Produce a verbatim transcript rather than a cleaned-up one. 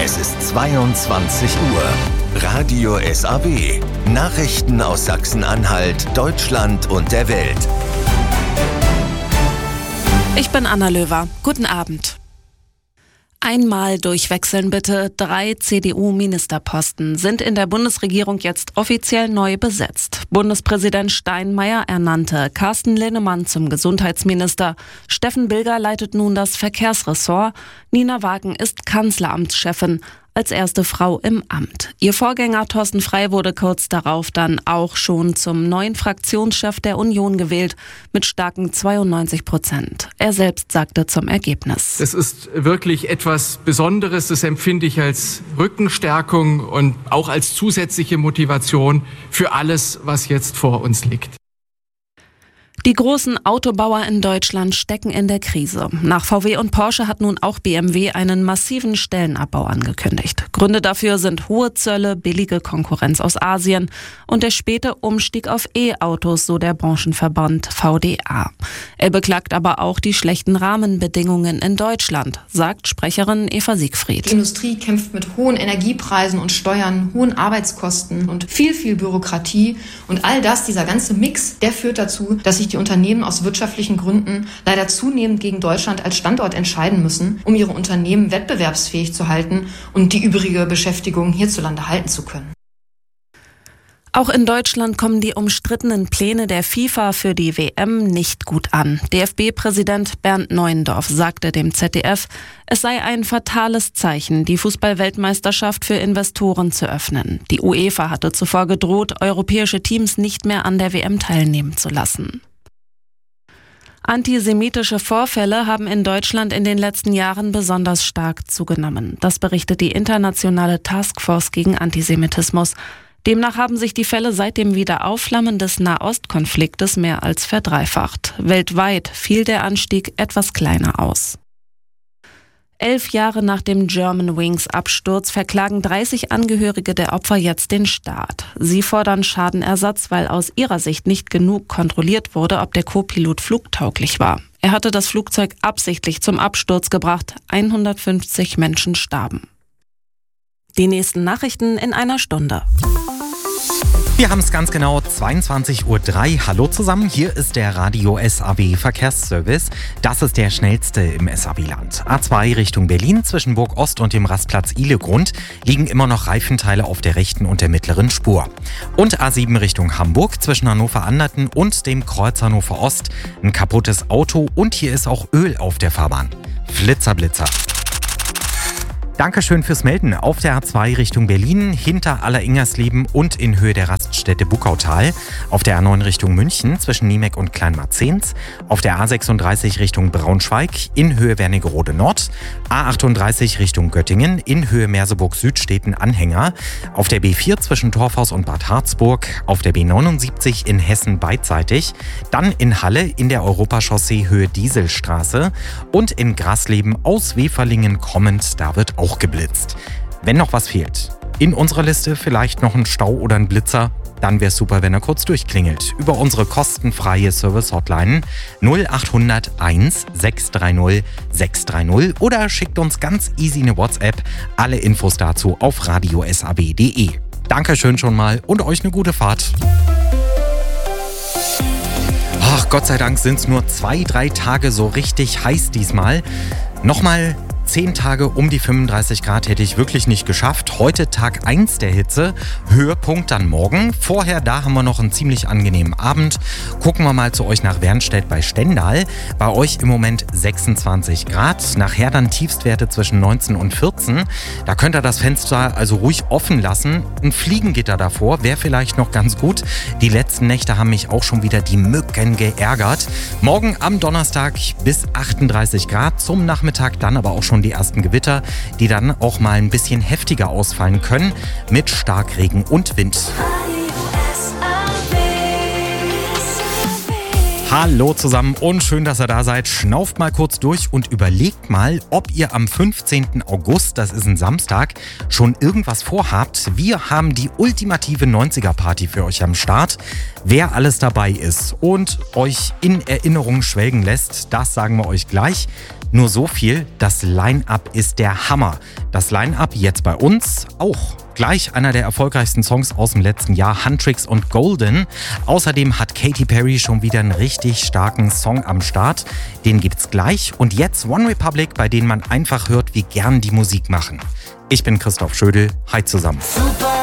Es ist zweiundzwanzig Uhr. Radio S A B. Nachrichten aus Sachsen-Anhalt, Deutschland und der Welt. Ich bin Anna Löwer. Guten Abend. Einmal durchwechseln bitte. Drei C D U-Ministerposten sind in der Bundesregierung jetzt offiziell neu besetzt. Bundespräsident Steinmeier ernannte Carsten Linnemann zum Gesundheitsminister. Steffen Bilger leitet nun das Verkehrsressort. Nina Wagen ist Kanzleramtschefin. Als erste Frau im Amt. Ihr Vorgänger Thorsten Frey wurde kurz darauf dann auch schon zum neuen Fraktionschef der Union gewählt, mit starken zweiundneunzig Prozent. Er selbst sagte zum Ergebnis: Es ist wirklich etwas Besonderes, das empfinde ich als Rückenstärkung und auch als zusätzliche Motivation für alles, was jetzt vor uns liegt. Die großen Autobauer in Deutschland stecken in der Krise. Nach V W und Porsche hat nun auch B M W einen massiven Stellenabbau angekündigt. Gründe dafür sind hohe Zölle, billige Konkurrenz aus Asien und der späte Umstieg auf E-Autos, so der Branchenverband V D A. Er beklagt aber auch die schlechten Rahmenbedingungen in Deutschland, sagt Sprecherin Eva Siegfried. Die Industrie kämpft mit hohen Energiepreisen und Steuern, hohen Arbeitskosten und viel, viel Bürokratie. Und all das, dieser ganze Mix, der führt dazu, dass sich die Unternehmen aus wirtschaftlichen Gründen leider zunehmend gegen Deutschland als Standort entscheiden müssen, um ihre Unternehmen wettbewerbsfähig zu halten und die übrige Beschäftigung hierzulande halten zu können. Auch in Deutschland kommen die umstrittenen Pläne der FIFA für die W M nicht gut an. D F B-Präsident Bernd Neuendorf sagte dem Z D F, es sei ein fatales Zeichen, die Fußball-Weltmeisterschaft für Investoren zu öffnen. Die UEFA hatte zuvor gedroht, europäische Teams nicht mehr an der W M teilnehmen zu lassen. Antisemitische Vorfälle haben in Deutschland in den letzten Jahren besonders stark zugenommen. Das berichtet die internationale Taskforce gegen Antisemitismus. Demnach haben sich die Fälle seit dem Wiederaufflammen des Nahostkonfliktes mehr als verdreifacht. Weltweit fiel der Anstieg etwas kleiner aus. Elf Jahre nach dem Germanwings-Absturz verklagen dreißig Angehörige der Opfer jetzt den Staat. Sie fordern Schadenersatz, weil aus ihrer Sicht nicht genug kontrolliert wurde, ob der Co-Pilot flugtauglich war. Er hatte das Flugzeug absichtlich zum Absturz gebracht. hundertfünfzig Menschen starben. Die nächsten Nachrichten in einer Stunde. Wir haben es ganz genau zweiundzwanzig Uhr drei. Hallo zusammen, hier ist der Radio S A B Verkehrsservice. Das ist der schnellste im S A B-Land. A zwei Richtung Berlin zwischen Burg Ost und dem Rastplatz Ihlegrund liegen immer noch Reifenteile auf der rechten und der mittleren Spur. Und A sieben Richtung Hamburg zwischen Hannover-Anderten und dem Kreuz Hannover Ost. Ein kaputtes Auto und hier ist auch Öl auf der Fahrbahn. Flitzer, Blitzer. Dankeschön fürs Melden. Auf der A zwei Richtung Berlin, hinter Alleringersleben und in Höhe der Raststätte Buckautal. Auf der A neun Richtung München zwischen Niemek und Kleinmarzens. Auf der A sechsunddreißig Richtung Braunschweig in Höhe Wernigerode Nord. A achtunddreißig Richtung Göttingen in Höhe Merseburg-Südstädten Anhänger. Auf der B vier zwischen Torfhaus und Bad Harzburg. Auf der B neunundsiebzig in Hessen beidseitig. Dann in Halle in der Europachaussee Höhe Dieselstraße. Und in Grasleben aus Weferlingen kommend, da wird auch geblitzt. Wenn noch was fehlt, in unserer Liste vielleicht noch ein Stau oder ein Blitzer, dann wäre es super, wenn er kurz durchklingelt. Über unsere kostenfreie Service-Hotline null achthundert eins sechs drei null sechs drei null oder schickt uns ganz easy eine WhatsApp. Alle Infos dazu auf radio s a b punkt d e. Dankeschön schon mal und euch eine gute Fahrt. Ach, Gott sei Dank sind es nur zwei, drei Tage so richtig heiß diesmal. Nochmal Zehn Tage um die fünfunddreißig Grad hätte ich wirklich nicht geschafft. Heute Tag eins der Hitze, Höhepunkt dann morgen. Vorher, da haben wir noch einen ziemlich angenehmen Abend. Gucken wir mal zu euch nach Wernstedt bei Stendal. Bei euch im Moment sechsundzwanzig Grad. Nachher dann Tiefstwerte zwischen neunzehn und vierzehn. Da könnt ihr das Fenster also ruhig offen lassen. Ein Fliegengitter davor wäre vielleicht noch ganz gut. Die letzten Nächte haben mich auch schon wieder die Mücken geärgert. Morgen am Donnerstag bis achtunddreißig Grad. Zum Nachmittag dann aber auch schon die ersten Gewitter, die dann auch mal ein bisschen heftiger ausfallen können, mit Starkregen und Wind. Hallo zusammen und schön, dass ihr da seid. Schnauft mal kurz durch und überlegt mal, ob ihr am fünfzehnten August, das ist ein Samstag, schon irgendwas vorhabt. Wir haben die ultimative neunziger-Party für euch am Start. Wer alles dabei ist und euch in Erinnerung schwelgen lässt, das sagen wir euch gleich. Nur so viel, das Line-Up ist der Hammer. Das Line-Up jetzt bei uns auch gleich einer der erfolgreichsten Songs aus dem letzten Jahr, Huntrix und Golden. Außerdem hat Katy Perry schon wieder einen richtig starken Song am Start. Den gibt's gleich. Und jetzt One Republic, bei denen man einfach hört, wie gern die Musik machen. Ich bin Christoph Schödel. Hi zusammen. Super.